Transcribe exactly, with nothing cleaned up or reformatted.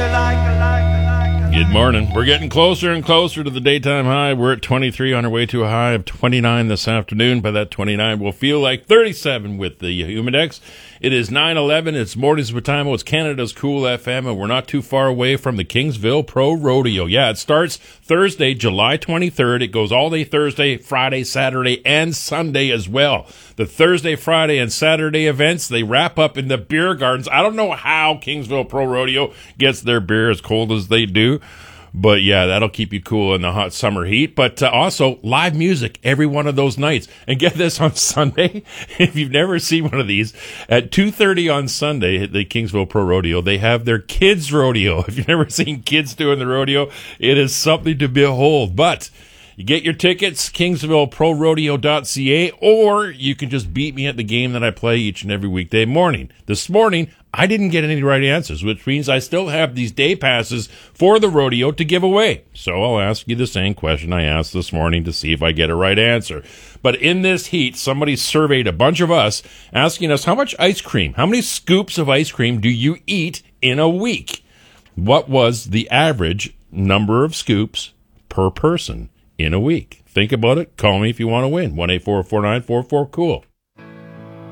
Good morning. We're getting closer and closer to the daytime high. We're at twenty-three on our way to a high of twenty-nine this afternoon. By that twenty-nine, we'll feel like thirty-seven with the Humidex. It is nine eleven. It's Mornings with Time. It's Canada's Cool F M, and we're not too far away from the Kingsville Pro Rodeo. Yeah, it starts Thursday, July twenty-third. It goes all day Thursday, Friday, Saturday, and Sunday as well. The Thursday, Friday, and Saturday events, they wrap up in the beer gardens. I don't know how Kingsville Pro Rodeo gets their beer as cold as they do. But, yeah, that'll keep you cool in the hot summer heat. But uh, also, live music every one of those nights. And get this, on Sunday, if you've never seen one of these, at two thirty on Sunday at the Kingsville Pro Rodeo, they have their kids' rodeo. If you've never seen kids doing the rodeo, it is something to behold. But you get your tickets, kingsville pro rodeo dot c a, or you can just beat me at the game that I play each and every weekday morning. This morning, I didn't get any right answers, which means I still have these day passes for the rodeo to give away. So I'll ask you the same question I asked this morning to see if I get a right answer. But in this heat, somebody surveyed a bunch of us asking us how much ice cream, how many scoops of ice cream do you eat in a week? What was the average number of scoops per person in a week? Think about it. Call me if you want to win. one eight four four nine four four cool.